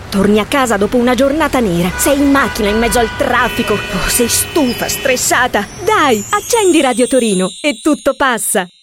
Torni a casa dopo una giornata nera. Sei in macchina in mezzo al traffico. Oh, sei stufa, stressata. Dai, accendi Radio Torino e tutto passa.